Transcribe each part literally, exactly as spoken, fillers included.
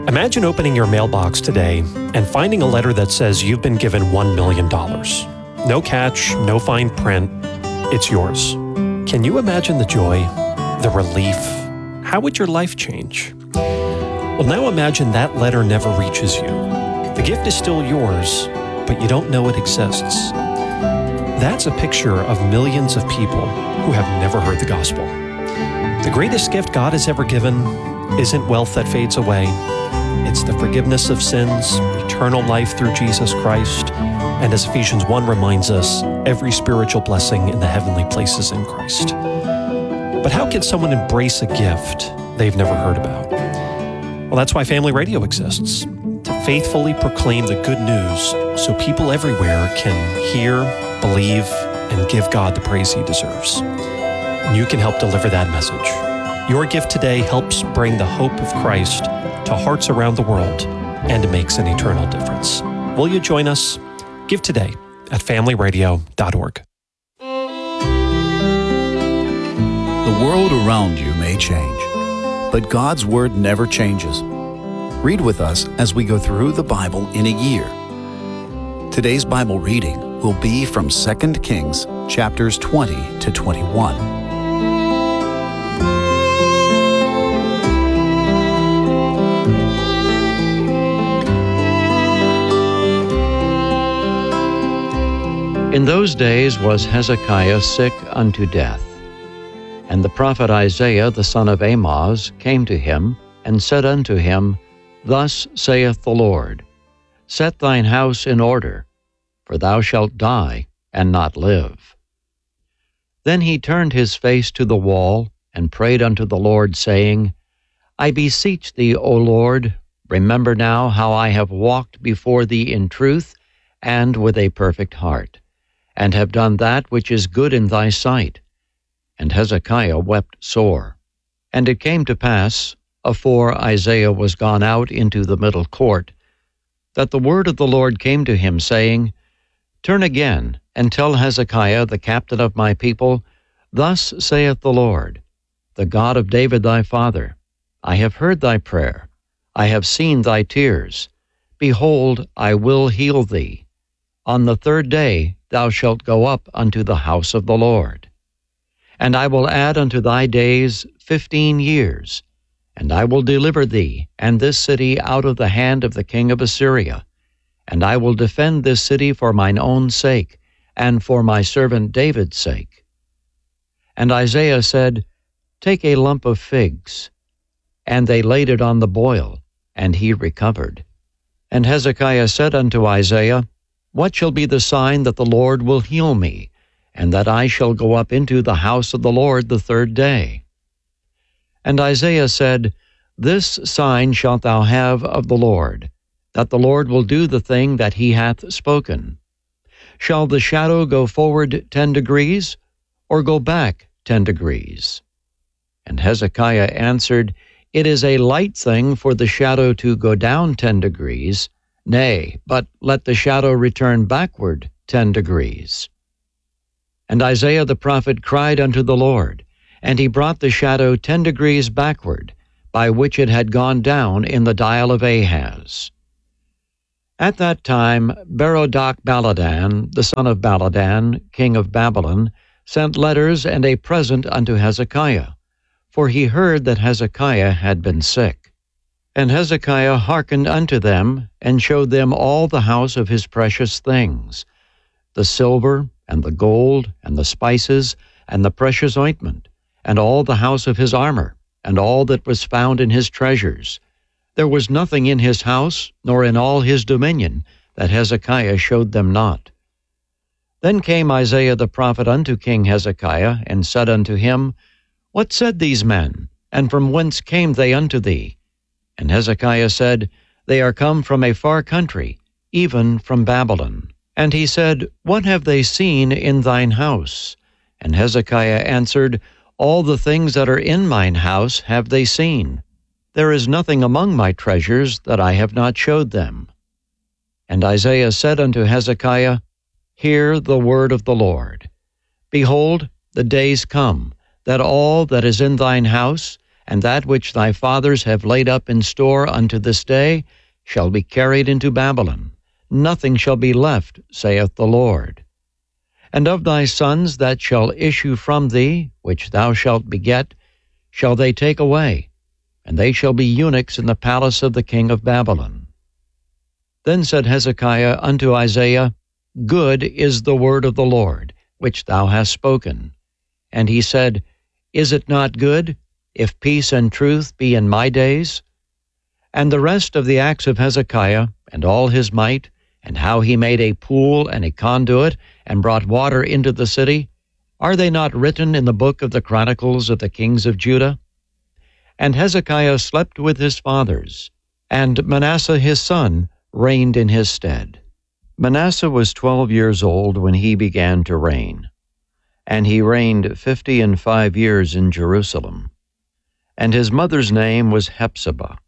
Imagine opening your mailbox today and finding a letter that says you've been given one million dollars. No catch, no fine print. It's yours. Can you imagine the joy, the relief? How would your life change? Well, now imagine that letter never reaches you. The gift is still yours, but you don't know it exists. That's a picture of millions of people who have never heard the gospel. The greatest gift God has ever given isn't wealth that fades away. It's the forgiveness of sins, eternal life through Jesus Christ, and as Ephesians one reminds us, every spiritual blessing in the heavenly places in Christ. But how can someone embrace a gift they've never heard about? Well, that's why Family Radio exists, to faithfully proclaim the good news so people everywhere can hear, believe, and give God the praise He deserves. And you can help deliver that message. Your gift today helps bring the hope of Christ to hearts around the world and makes an eternal difference. Will you join us? Give today at family radio dot org. The world around you may change, but God's Word never changes. Read with us as we go through the Bible in a year. Today's Bible reading will be from Second Kings chapters twenty to twenty-one. In those days was Hezekiah sick unto death. And the prophet Isaiah the son of Amoz came to him, and said unto him, Thus saith the Lord, Set thine house in order, for thou shalt die and not live. Then he turned his face to the wall, and prayed unto the Lord, saying, I beseech thee, O Lord, remember now how I have walked before thee in truth and with a perfect heart, and have done that which is good in thy sight. And Hezekiah wept sore. And it came to pass, afore Isaiah was gone out into the middle court, that the word of the Lord came to him, saying, Turn again, and tell Hezekiah the captain of my people, Thus saith the Lord, the God of David thy father, I have heard thy prayer, I have seen thy tears. Behold, I will heal thee. On the third day thou shalt go up unto the house of the Lord. And I will add unto thy days fifteen years, and I will deliver thee and this city out of the hand of the king of Assyria, and I will defend this city for mine own sake, and for my servant David's sake. And Isaiah said, Take a lump of figs. And they laid it on the boil, and he recovered. And Hezekiah said unto Isaiah, What shall be the sign that the Lord will heal me, and that I shall go up into the house of the Lord the third day? And Isaiah said, This sign shalt thou have of the Lord, that the Lord will do the thing that he hath spoken. Shall the shadow go forward ten degrees, or go back ten degrees? And Hezekiah answered, It is a light thing for the shadow to go down ten degrees, Nay, but let the shadow return backward ten degrees. And Isaiah the prophet cried unto the Lord, and he brought the shadow ten degrees backward, by which it had gone down in the dial of Ahaz. At that time Berodach-Baladan, the son of Baladan, king of Babylon, sent letters and a present unto Hezekiah, for he heard that Hezekiah had been sick. And Hezekiah hearkened unto them, and showed them all the house of his precious things, the silver, and the gold, and the spices, and the precious ointment, and all the house of his armor, and all that was found in his treasures. There was nothing in his house, nor in all his dominion, that Hezekiah showed them not. Then came Isaiah the prophet unto King Hezekiah, and said unto him, What said these men, and from whence came they unto thee? And Hezekiah said, They are come from a far country, even from Babylon. And he said, What have they seen in thine house? And Hezekiah answered, All the things that are in mine house have they seen. There is nothing among my treasures that I have not showed them. And Isaiah said unto Hezekiah, Hear the word of the Lord. Behold, the days come, that all that is in thine house, and that which thy fathers have laid up in store unto this day shall be carried into Babylon. Nothing shall be left, saith the Lord. And of thy sons that shall issue from thee, which thou shalt beget, shall they take away, and they shall be eunuchs in the palace of the king of Babylon. Then said Hezekiah unto Isaiah, Good is the word of the Lord, which thou hast spoken. And he said, Is it not good, if peace and truth be in my days? And the rest of the acts of Hezekiah, and all his might, and how he made a pool and a conduit, and brought water into the city, are they not written in the book of the Chronicles of the kings of Judah? And Hezekiah slept with his fathers, and Manasseh his son reigned in his stead. Manasseh was twelve years old when he began to reign, and he reigned fifty and five years in Jerusalem. And his mother's name was Hephzibah.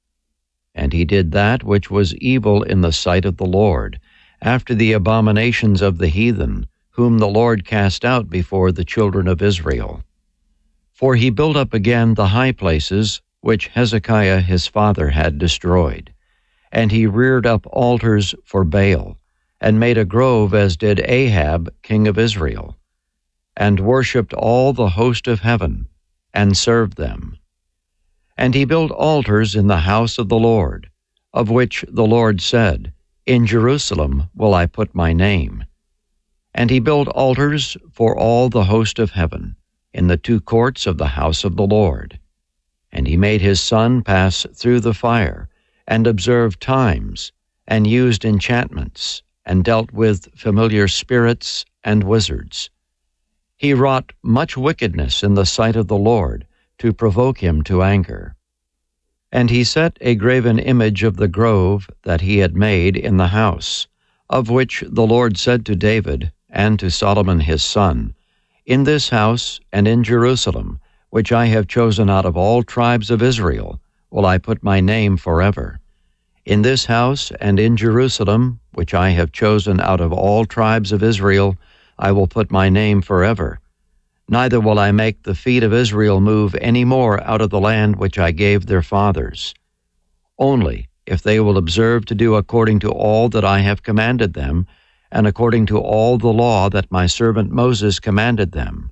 And he did that which was evil in the sight of the Lord, after the abominations of the heathen, whom the Lord cast out before the children of Israel. For he built up again the high places which Hezekiah his father had destroyed. And he reared up altars for Baal, and made a grove as did Ahab king of Israel, and worshipped all the host of heaven, and served them. And he built altars in the house of the Lord, of which the Lord said, In Jerusalem will I put my name. And he built altars for all the host of heaven, in the two courts of the house of the Lord. And he made his son pass through the fire, and observed times, and used enchantments, and dealt with familiar spirits and wizards. He wrought much wickedness in the sight of the Lord, to provoke him to anger. And he set a graven image of the grove that he had made in the house, of which the Lord said to David and to Solomon his son, In this house and in Jerusalem, which I have chosen out of all tribes of Israel, will I put my name forever. In this house and in Jerusalem, which I have chosen out of all tribes of Israel, I will put my name forever. Neither will I make the feet of Israel move any more out of the land which I gave their fathers. Only if they will observe to do according to all that I have commanded them, and according to all the law that my servant Moses commanded them.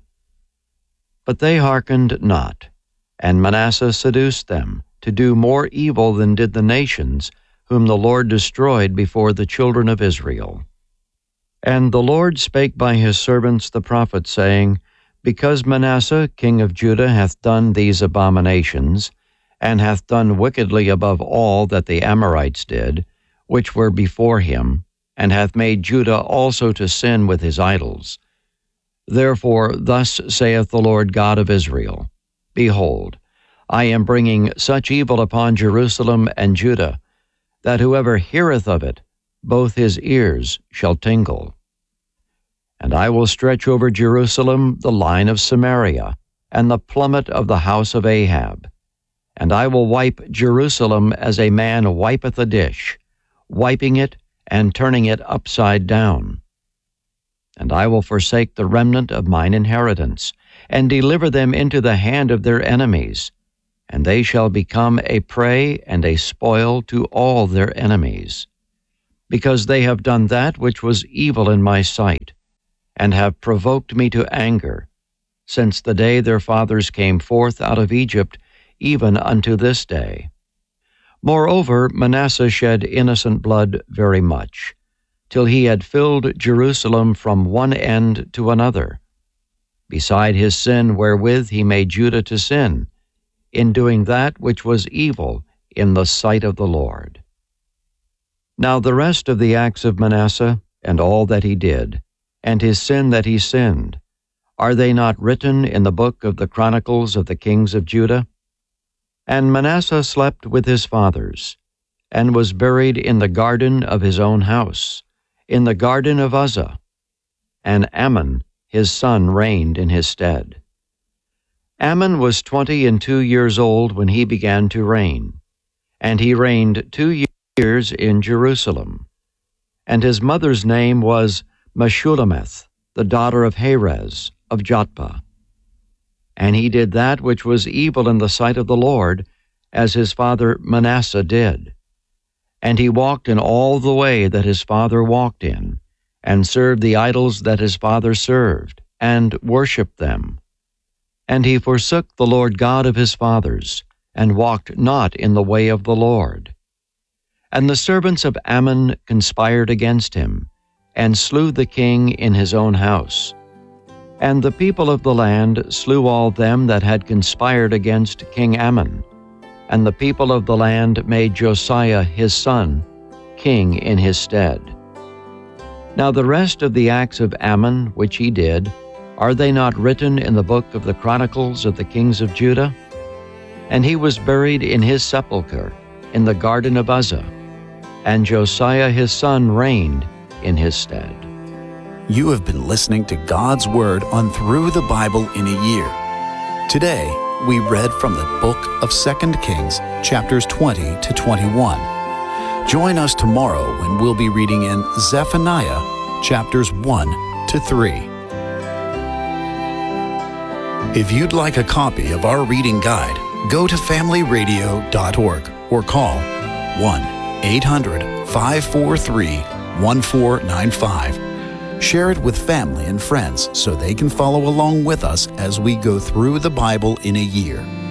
But they hearkened not, and Manasseh seduced them to do more evil than did the nations, whom the Lord destroyed before the children of Israel. And the Lord spake by his servants the prophets, saying, Because Manasseh king of Judah hath done these abominations, and hath done wickedly above all that the Amorites did, which were before him, and hath made Judah also to sin with his idols. Therefore thus saith the Lord God of Israel, Behold, I am bringing such evil upon Jerusalem and Judah, that whoever heareth of it, both his ears shall tingle. And I will stretch over Jerusalem the line of Samaria, and the plummet of the house of Ahab. And I will wipe Jerusalem as a man wipeth a dish, wiping it and turning it upside down. And I will forsake the remnant of mine inheritance, and deliver them into the hand of their enemies, and they shall become a prey and a spoil to all their enemies, because they have done that which was evil in my sight, and have provoked me to anger, since the day their fathers came forth out of Egypt, even unto this day. Moreover, Manasseh shed innocent blood very much, till he had filled Jerusalem from one end to another, beside his sin wherewith he made Judah to sin, in doing that which was evil in the sight of the Lord. Now the rest of the acts of Manasseh, and all that he did, and his sin that he sinned, are they not written in the book of the Chronicles of the kings of Judah? And Manasseh slept with his fathers, and was buried in the garden of his own house, in the garden of Uzzah, and Amon his son reigned in his stead. Amon was twenty and two years old when he began to reign, and he reigned two years in Jerusalem. And his mother's name was Meshullemeth, the daughter of Harez of Jotbah. And he did that which was evil in the sight of the Lord, as his father Manasseh did. And he walked in all the way that his father walked in, and served the idols that his father served, and worshipped them. And he forsook the Lord God of his fathers, and walked not in the way of the Lord. And the servants of Ammon conspired against him, and slew the king in his own house. And the people of the land slew all them that had conspired against King Ammon. And the people of the land made Josiah his son king in his stead. Now the rest of the acts of Ammon which he did, are they not written in the book of the Chronicles of the kings of Judah? And he was buried in his sepulchre in the garden of Uzzah, and Josiah his son reigned in his stead. You have been listening to God's Word on Through the Bible in a Year. Today, we read from the book of Second Kings, chapters twenty to twenty-one. Join us tomorrow when we'll be reading in Zephaniah, chapters one to three. If you'd like a copy of our reading guide, go to family radio dot org or call one eight hundred, five four three, one four nine five. Share it with family and friends so they can follow along with us as we go through the Bible in a year.